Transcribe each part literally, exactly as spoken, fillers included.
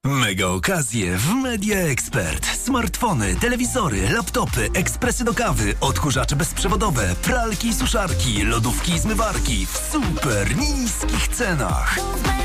Mega okazje w Media Expert. Smartfony, telewizory, laptopy, ekspresy do kawy, odkurzacze bezprzewodowe, pralki i suszarki, lodówki i zmywarki w super niskich cenach.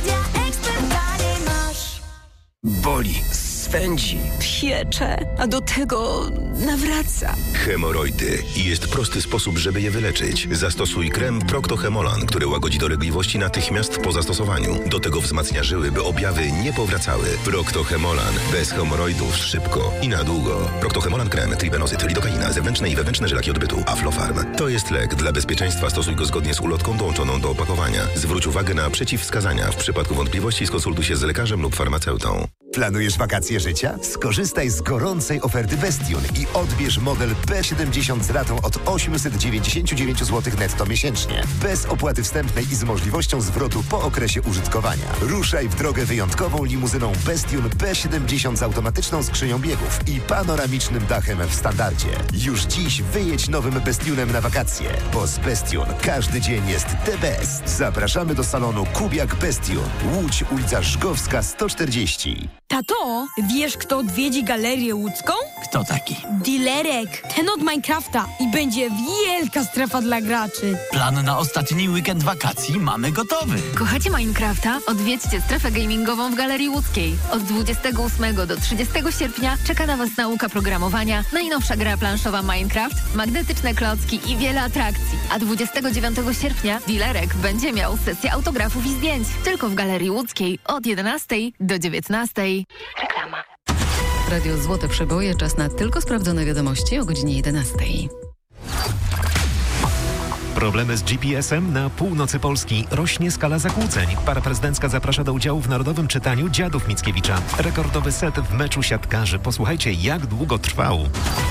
Boli, swędzi, piecze, a do tego nawraca. Hemoroidy. Jest prosty sposób, żeby je wyleczyć. Zastosuj krem Procto-Hemolan, który łagodzi dolegliwości natychmiast po zastosowaniu. Do tego wzmacnia żyły, by objawy nie powracały. Procto-Hemolan. Bez hemoroidów szybko i na długo. Procto-Hemolan krem, tribenozyt, lidokaina, zewnętrzne i wewnętrzne żylaki odbytu, Aflofarm. To jest lek. Dla bezpieczeństwa stosuj go zgodnie z ulotką dołączoną do opakowania. Zwróć uwagę na przeciwwskazania. W przypadku wątpliwości skonsultuj się z lekarzem lub farmaceutą. Planujesz wakacje życia? Skorzystaj z gorącej oferty Bestion i odbierz model B siedemdziesiąt z ratą od osiemset dziewięćdziesiąt dziewięć złotych netto miesięcznie. Bez opłaty wstępnej i z możliwością zwrotu po okresie użytkowania. Ruszaj w drogę wyjątkową limuzyną Bestion B siedemdziesiąt z automatyczną skrzynią biegów i panoramicznym dachem w standardzie. Już dziś wyjedź nowym Bestionem na wakacje, bo z Bestion każdy dzień jest the best. Zapraszamy do salonu Kubiak Bestion. Łódź, ulica Żgowska sto czterdzieści. Tato, wiesz, kto odwiedzi galerię łódzką? Kto taki? Dilerek, ten od Minecrafta i będzie wielka strefa dla graczy. Plan na ostatni weekend wakacji mamy gotowy. Kochacie Minecrafta? Odwiedźcie strefę gamingową w Galerii Łódzkiej. Od dwudziestego ósmego do trzydziestego sierpnia czeka na Was nauka programowania, najnowsza gra planszowa Minecraft, magnetyczne klocki i wiele atrakcji. A dwudziestego dziewiątego sierpnia Dilerek będzie miał sesję autografów i zdjęć. Tylko w Galerii Łódzkiej od jedenastej do dziewiętnastej. Reklama. Radio Złote Przeboje, czas na tylko sprawdzone wiadomości o godzinie jedenastej. Problemy z G P S-em na północy Polski. Rośnie skala zakłóceń. Para prezydencka zaprasza do udziału w narodowym czytaniu Dziadów Mickiewicza. Rekordowy set w meczu siatkarzy. Posłuchajcie, jak długo trwał.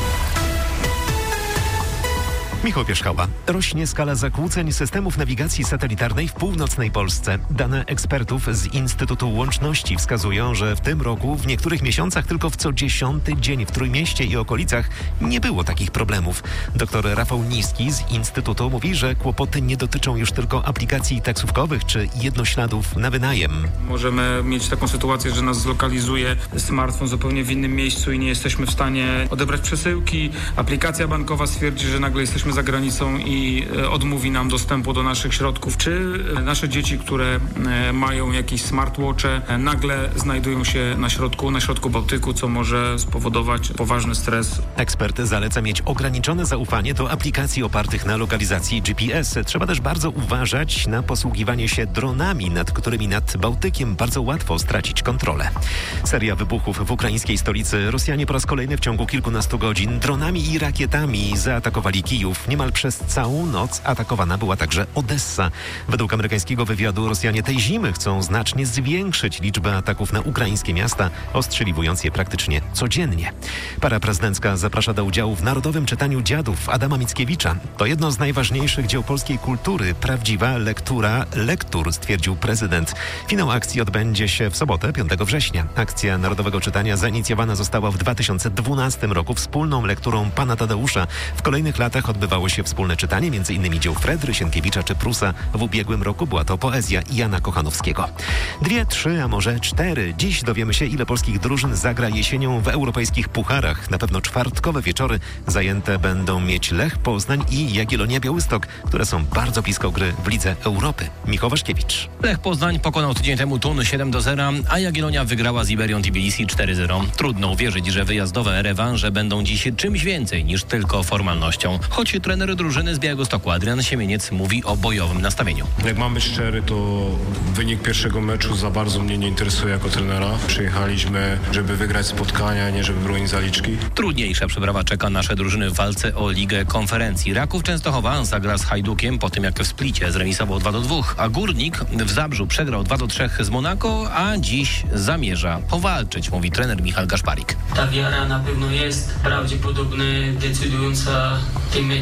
Michał Pierzchała. Rośnie skala zakłóceń systemów nawigacji satelitarnej w północnej Polsce. Dane ekspertów z Instytutu Łączności wskazują, że w tym roku w niektórych miesiącach tylko w co dziesiąty dzień w Trójmieście i okolicach nie było takich problemów. Doktor Rafał Niski z Instytutu mówi, że kłopoty nie dotyczą już tylko aplikacji taksówkowych czy jednośladów na wynajem. Możemy mieć taką sytuację, że nas zlokalizuje smartfon zupełnie w innym miejscu i nie jesteśmy w stanie odebrać przesyłki. Aplikacja bankowa stwierdzi, że nagle jesteśmy za granicą i odmówi nam dostępu do naszych środków, czy nasze dzieci, które mają jakieś smartwatche, nagle znajdują się na środku, na środku Bałtyku, co może spowodować poważny stres. Ekspert zaleca mieć ograniczone zaufanie do aplikacji opartych na lokalizacji G P S. Trzeba też bardzo uważać na posługiwanie się dronami, nad którymi nad Bałtykiem bardzo łatwo stracić kontrolę. Seria wybuchów w ukraińskiej stolicy. Rosjanie po raz kolejny w ciągu kilkunastu godzin dronami i rakietami zaatakowali Kijów. Niemal przez całą noc atakowana była także Odessa. Według amerykańskiego wywiadu Rosjanie tej zimy chcą znacznie zwiększyć liczbę ataków na ukraińskie miasta, ostrzeliwując je praktycznie codziennie. Para prezydencka zaprasza do udziału w narodowym czytaniu Dziadów Adama Mickiewicza. To jedno z najważniejszych dzieł polskiej kultury. Prawdziwa lektura lektur, stwierdził prezydent. Finał akcji odbędzie się w sobotę, piątego września. Akcja narodowego czytania zainicjowana została w dwa tysiące dwunastym roku wspólną lekturą pana Tadeusza. W kolejnych latach odbywało się wspólne czytanie m.in. dzieł Fredry, Sienkiewicza czy Prusa. W ubiegłym roku była to poezja Jana Kochanowskiego. Dwie, trzy, a może cztery. Dziś dowiemy się, ile polskich drużyn zagra jesienią w europejskich pucharach. Na pewno czwartkowe wieczory zajęte będą mieć Lech Poznań i Jagiellonia Białystok, które są bardzo blisko gry w Lidze Europy. Michał Waszkiewicz. Lech Poznań pokonał tydzień temu Tun siedem do zera, a Jagiellonia wygrała z Iberią Tbilisi cztery zero. Trudno uwierzyć, że wyjazdowe rewanże będą dziś czymś więcej niż tylko formalnością. Choć trener drużyny z Białegostoku Adrian Siemieniec mówi o bojowym nastawieniu. Jak mam być szczery, to wynik pierwszego meczu za bardzo mnie nie interesuje jako trenera. Przyjechaliśmy, żeby wygrać spotkania, nie żeby bronić zaliczki. Trudniejsza przeprawa czeka nasze drużyny w walce o Ligę Konferencji. Raków Częstochowa zagra z Hajdukiem po tym, jak w Splicie zremisował dwa do dwóch, a Górnik w Zabrzu przegrał dwa do trzech z Monako, a dziś zamierza powalczyć, mówi trener Michał Gaszparik. Ta wiara na pewno jest prawdopodobnie decydująca w tym meczu.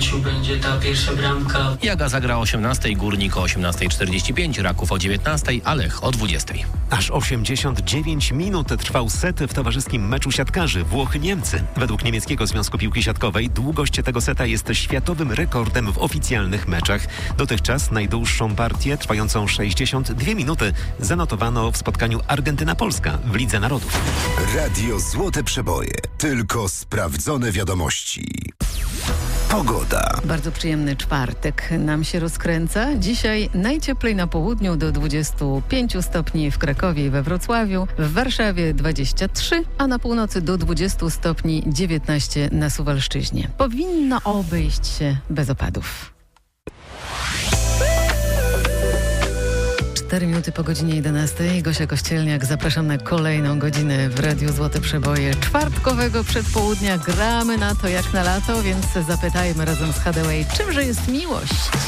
meczu będzie ta pierwsza bramka. Jaga zagra o osiemnastej, Górnik o osiemnastej czterdzieści pięć, Raków o dziewiętnastej, a Lech o dwudziestej. Aż osiemdziesiąt dziewięć minut trwał set w towarzyskim meczu siatkarzy Włochy-Niemcy. Według niemieckiego Związku Piłki Siatkowej długość tego seta jest światowym rekordem w oficjalnych meczach. Dotychczas najdłuższą partię, trwającą sześćdziesiąt dwie minuty, zanotowano w spotkaniu Argentyna-Polska w Lidze Narodów. Radio Złote Przeboje. Tylko sprawdzone wiadomości. Pogoda. Bardzo przyjemny czwartek nam się rozkręca. Dzisiaj najcieplej na południu do dwudziestu pięciu stopni w Krakowie i we Wrocławiu, w Warszawie dwadzieścia trzy, a na północy do dwudziestu stopni dziewiętnaście na Suwalszczyźnie. Powinno obejść się bez opadów. Cztery minuty po godzinie jedenastej. Gosia Kościelniak, zapraszam na kolejną godzinę w Radiu Złote Przeboje czwartkowego przedpołudnia. Gramy na to jak na lato, więc zapytajmy razem z Hathaway, czymże jest miłość?